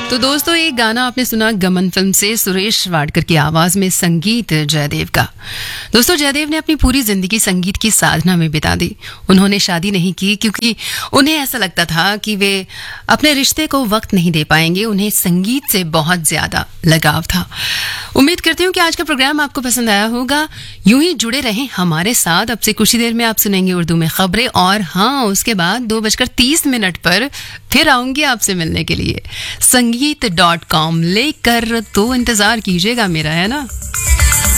तो दोस्तों, एक गाना आपने सुना गमन फिल्म से सुरेश वाडकर की आवाज में संगीत जयदेव का। दोस्तों, जयदेव ने अपनी पूरी जिंदगी संगीत की साधना में बिता दी। उन्होंने शादी नहीं की क्योंकि उन्हें ऐसा लगता था कि वे अपने रिश्ते को वक्त नहीं दे पाएंगे। उन्हें संगीत से बहुत ज्यादा लगाव था। उम्मीद करती हूँ कि आज का प्रोग्राम आपको पसंद आया होगा। यूं ही जुड़े रहें हमारे साथ। अब से कुछ ही देर में आप सुनेंगे उर्दू में खबरें, और हाँ, उसके बाद 2:30 पर फिर आऊंगी आपसे मिलने के लिए संगीत.com लेकर। तो इंतजार कीजिएगा मेरा, है ना।